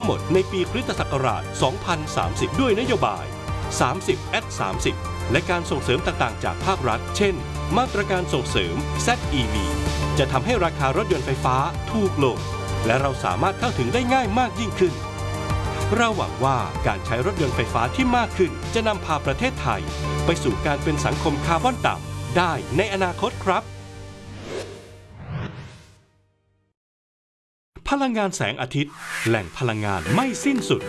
หมดในปีคริสตศักราช 2030 ด้วยนโยบาย 30@30 และการส่งเสริมต่างๆจากภาครัฐ เช่น มาตรการส่งเสริม ZEV จะทำให้ราคารถยนต์ไฟฟ้าถูกลง และเราสามารถเข้าถึงได้ง่ายมากยิ่งขึ้น เราหวังว่าการใช้รถยนต์ไฟฟ้าที่มากขึ้นจะนำพาประเทศไทยไปสู่การเป็นสังคมคาร์บอนต่ำได้ในอนาคตครับ พลังงานแสงอาทิตย์แหล่งพลังงานไม่สิ้นสุด